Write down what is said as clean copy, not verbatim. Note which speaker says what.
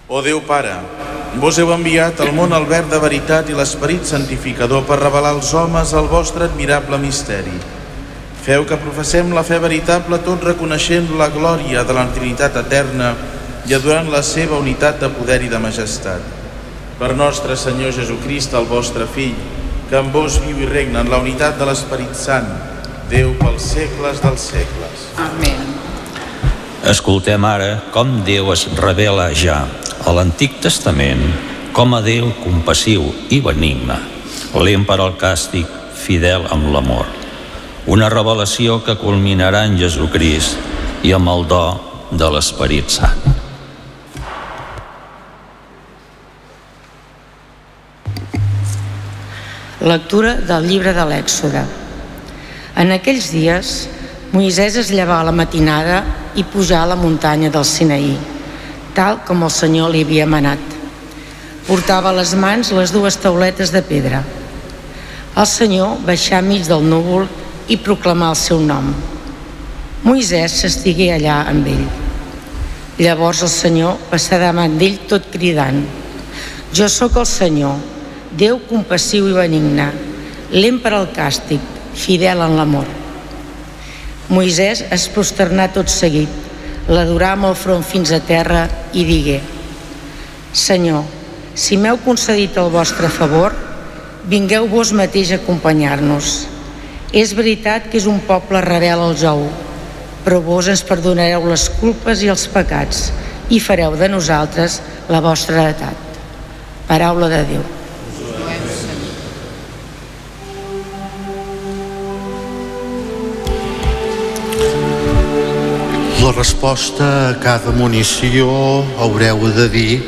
Speaker 1: Ó Déu Pare, vos heu enviat al món el Verb de veritat i l'Esperit santificador per revelar als homes el vostre admirable misteri. Feu que professem la fe veritable tot reconeixent la glòria de la Trinitat eterna i adorant la seva unitat de poder i de majestat. Per nostre Senyor Jesucrist, el vostre Fill, que amb vos viu i regna en la unitat de l'Esperit Sant, Déu pels segles dels segles.
Speaker 2: Amén.
Speaker 3: Escoltem ara com Déu es revela ja a l'Antic Testament com a Déu compassiu i benigne, lent per al càstig, fidel amb l'amor. Una revelació que culminarà en Jesucrist i amb el do de l'Esperit Sant.
Speaker 2: Lectura del llibre de l'Èxode. En aquells dies, Moisès es llevà a la matinada i pujà a la muntanya del Sinaí, tal com el Senyor li havia manat. Portava a les mans les dues tauletes de pedra. El Senyor baixà enmig del núvol i proclamà el seu nom. Moisès s'estigué allà amb ell. Llavors el Senyor passà davant d'ell tot cridant: Jo sóc el Senyor, Déu compassiu i benigne, lent per al càstig, fidel en l'amor. Moisès es prosternà tot seguit, l'adorà amb el front fins a terra i digué: Senyor, si m'heu concedit el vostre favor, vingueu vos mateix a acompanyar-nos. És veritat que és un poble rebel al jou, però vos ens perdonareu les culpes i els pecats i fareu de nosaltres la vostra heretat. Paraula de Déu.
Speaker 4: La resposta a cada munició haureu de dir